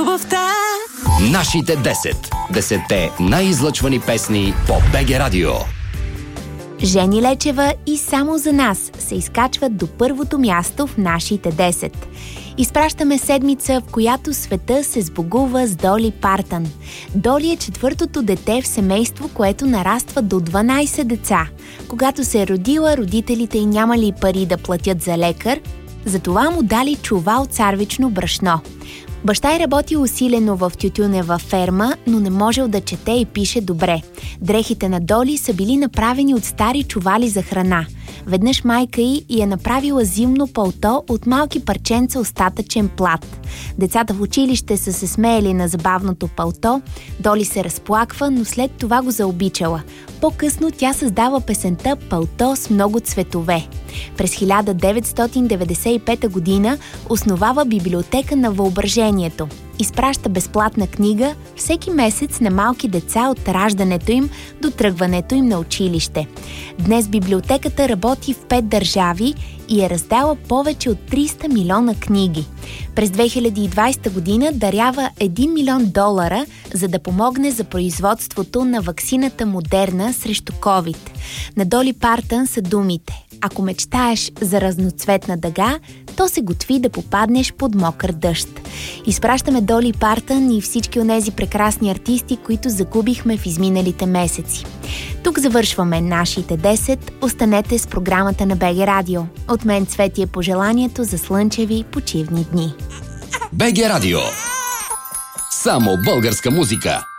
любовта. Нашите 10. 10-те най-излъчвани песни по БГ Радио. Жени Лечева и Само за нас се изкачват до първото място в нашите 10. Изпращаме седмица, в която света се сбогува с Доли Партън. Доли е четвъртото дете в семейство, което нараства до 12 деца. Когато се е родила, родителите й нямали пари да платят за лекар, затова му дали чувал царвично брашно. Баща й работил усилено в тютюнева ферма, но не можел да чете и пише добре. Дрехите на Доли са били направени от стари чували за храна. Веднъж майка й е направила зимно палто от малки парченца остатъчен плат. Децата в училище са се смеели на забавното палто. Доли се разплаква, но след това го заобичала. По-късно тя създава песента «Палто с много цветове». През 1995 година основава библиотека на въображението. Изпраща безплатна книга всеки месец на малки деца от раждането им до тръгването им на училище. Днес библиотеката работи в 5 държави и е раздала повече от 300 милиона книги. През 2020 година дарява $1 милион, за да помогне за производството на ваксината Модерна срещу COVID. На Доли Партън са думите: ако мечтаеш за разноцветна дъга, то се готви да попаднеш под мокър дъжд. Изпращаме Доли Партън и всички онези прекрасни артисти, които загубихме в изминалите месеци. Тук завършваме нашите 10. Останете с програмата на БГ Радио. От мен Цвети е пожеланието за слънчеви почивни дни. БГ Радио. Само българска музика.